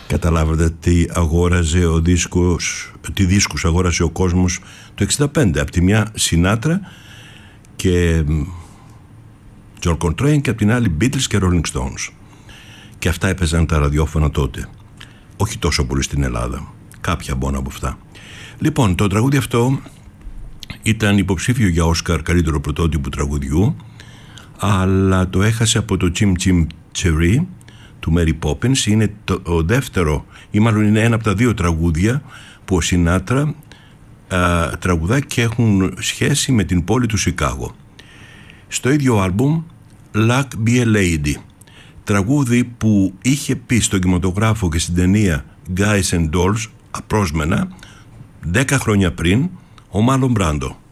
Καταλάβατε τι δίσκους αγόρασε ο κόσμος το 65. Από τη μια Σινάτρα και John Coltrane και από την άλλη Beatles και Rolling Stones. Και αυτά έπαιζαν τα ραδιόφωνα τότε. Όχι τόσο πολύ στην Ελλάδα. Κάποια μόνο από αυτά. Λοιπόν, το τραγούδι αυτό ήταν υποψήφιο για Όσκαρ καλύτερο πρωτότυπου τραγουδιού, αλλά το έχασε από το Chim Chim Cherry του Mary Poppins. Είναι το δεύτερο, ή μάλλον είναι ένα από τα δύο τραγούδια που ο Σινάτρα τραγουδά και έχουν σχέση με την πόλη του Σικάγο. Στο ίδιο άλμπουμ Luck Be a Lady, τραγούδι που είχε πει στον κινηματογράφο και στην ταινία Guys and Dolls απρόσμενα 10 χρόνια πριν ο Μάρλον Μπράντο.